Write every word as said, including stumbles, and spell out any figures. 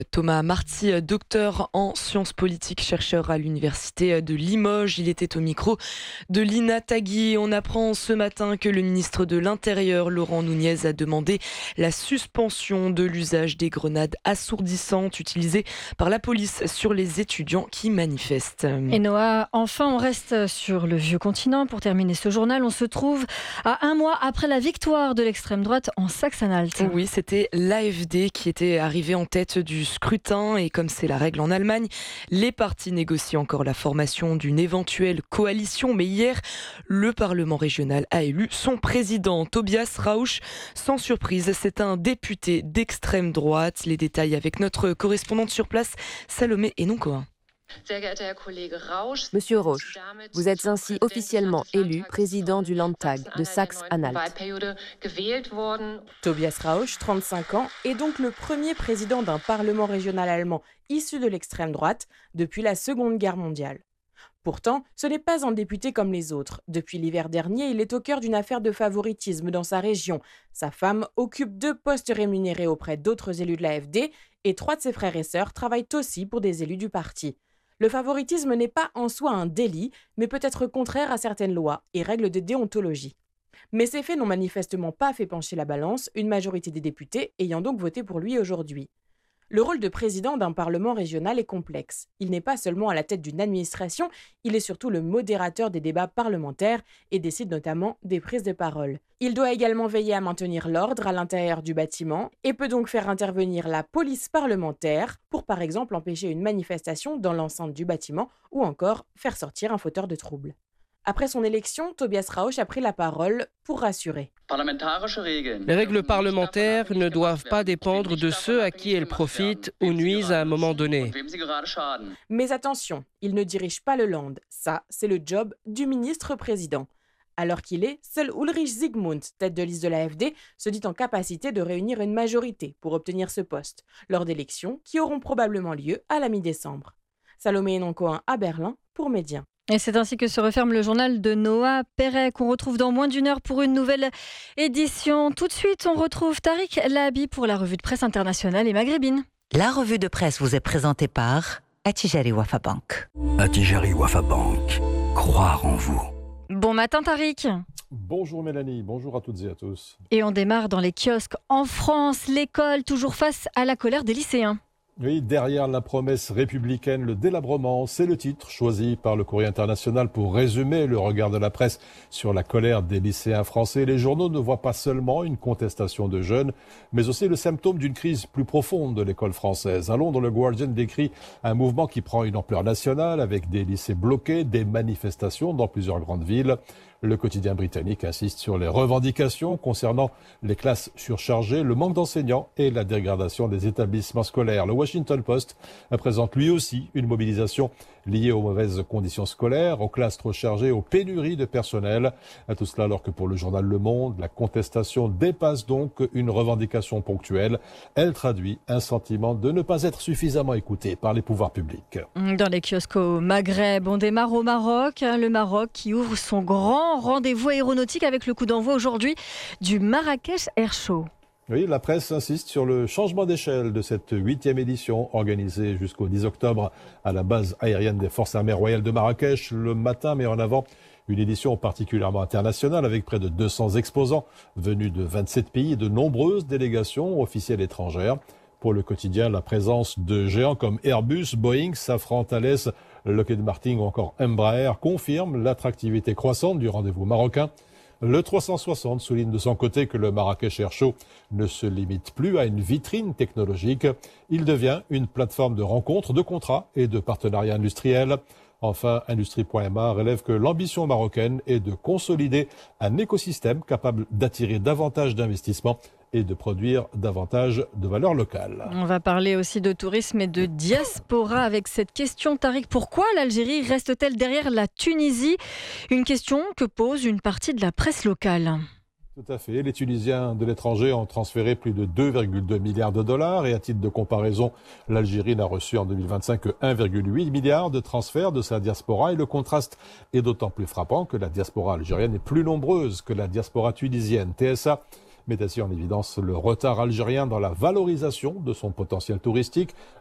Thomas Marty, docteur en sciences politiques, chercheur à l'université de Limoges. Il était au micro de Lina Tagui. On apprend ce matin que le ministre de l'Intérieur, Laurent Nunez, a demandé la suspension de l'usage des grenades assourdissantes utilisées par la police sur les étudiants qui manifestent. Et Noah, enfin on reste sur le vieux continent. Pour terminer ce journal, on se trouve à un mois après la victoire de l'extrême droite en Saxe-Anhalt. Oui, c'était l'A F D qui était arrivé en tête du scrutin et comme c'est la règle en Allemagne, les partis négocient encore la formation d'une éventuelle coalition. Mais hier, le Parlement régional a élu son président, Tobias Rausch. Sans surprise, c'est un député d'extrême droite. Les détails avec notre correspondante sur place, Salomé Enoncoin. Monsieur Rausch, vous êtes ainsi officiellement élu président du Landtag de Saxe-Anhalt. Tobias Rausch, trente-cinq ans, est donc le premier président d'un parlement régional allemand issu de l'extrême droite depuis la Seconde Guerre mondiale. Pourtant, ce n'est pas un député comme les autres. Depuis l'hiver dernier, il est au cœur d'une affaire de favoritisme dans sa région. Sa femme occupe deux postes rémunérés auprès d'autres élus de l'A F D et trois de ses frères et sœurs travaillent aussi pour des élus du parti. Le favoritisme n'est pas en soi un délit, mais peut être contraire à certaines lois et règles de déontologie. Mais ces faits n'ont manifestement pas fait pencher la balance, une majorité des députés ayant donc voté pour lui aujourd'hui. Le rôle de président d'un parlement régional est complexe. Il n'est pas seulement à la tête d'une administration, il est surtout le modérateur des débats parlementaires et décide notamment des prises de parole. Il doit également veiller à maintenir l'ordre à l'intérieur du bâtiment et peut donc faire intervenir la police parlementaire pour par exemple empêcher une manifestation dans l'enceinte du bâtiment ou encore faire sortir un fauteur de trouble. Après son élection, Tobias Rausch a pris la parole pour rassurer. Les règles parlementaires ne doivent pas dépendre de ceux à qui elles profitent ou nuisent à un moment donné. Mais attention, il ne dirige pas le Land. Ça, c'est le job du ministre-président. Alors qu'il est, seul Ulrich Zygmunt, tête de liste de l'A F D, se dit en capacité de réunir une majorité pour obtenir ce poste, lors d'élections qui auront probablement lieu à la mi-décembre. Salomé Enoncoin à Berlin pour Média. Et c'est ainsi que se referme le journal de Noah Perret qu'on retrouve dans moins d'une heure pour une nouvelle édition. Tout de suite, on retrouve Tariq Lahabi pour la revue de presse internationale et maghrébine. La revue de presse vous est présentée par Attijari Wafa Bank. Attijari Wafa Bank. Croire en vous. Bon matin Tariq. Bonjour Mélanie, bonjour à toutes et à tous. Et on démarre dans les kiosques en France. L'école toujours face à la colère des lycéens. Oui, derrière la promesse républicaine, le délabrement, c'est le titre choisi par le Courrier international pour résumer le regard de la presse sur la colère des lycéens français. Les journaux ne voient pas seulement une contestation de jeunes, mais aussi le symptôme d'une crise plus profonde de l'école française. À Londres, le Guardian décrit un mouvement qui prend une ampleur nationale avec des lycées bloqués, des manifestations dans plusieurs grandes villes. Le quotidien britannique insiste sur les revendications concernant les classes surchargées, le manque d'enseignants et la dégradation des établissements scolaires. Le Washington Post présente lui aussi une mobilisation liée aux mauvaises conditions scolaires, aux classes trop chargées, aux pénuries de personnel. À tout cela alors que pour le journal Le Monde, la contestation dépasse donc une revendication ponctuelle. Elle traduit un sentiment de ne pas être suffisamment écouté par les pouvoirs publics. Dans les kiosques au Maghreb, on démarre au Maroc. Le Maroc qui ouvre son grand rendez-vous aéronautique avec le coup d'envoi aujourd'hui du Marrakech Air Show. Oui, la presse insiste sur le changement d'échelle de cette huitième édition organisée jusqu'au dix octobre à la base aérienne des Forces armées royales de Marrakech. Le matin met en avant une édition particulièrement internationale avec près de deux cents exposants venus de vingt-sept pays et de nombreuses délégations officielles étrangères. Pour le quotidien, la présence de géants comme Airbus, Boeing, Safran, Thales, Lockheed Martin ou encore Embraer confirme l'attractivité croissante du rendez-vous marocain. Le trois cent soixante souligne de son côté que le Marrakech Air Show ne se limite plus à une vitrine technologique. Il devient une plateforme de rencontres, de contrats et de partenariats industriels. Enfin, Industrie point M A relève que l'ambition marocaine est de consolider un écosystème capable d'attirer davantage d'investissements et de produire davantage de valeur locale. On va parler aussi de tourisme et de diaspora avec cette question, Tariq. Pourquoi l'Algérie reste-t-elle derrière la Tunisie? Une question que pose une partie de la presse locale. Tout à fait. Les Tunisiens de l'étranger ont transféré plus de deux virgule deux milliards de dollars et à titre de comparaison, l'Algérie n'a reçu en deux mille vingt-cinq que un virgule huit milliard de transferts de sa diaspora et le contraste est d'autant plus frappant que la diaspora algérienne est plus nombreuse que la diaspora tunisienne. T S A met ainsi en évidence le retard algérien dans la valorisation de son potentiel touristique.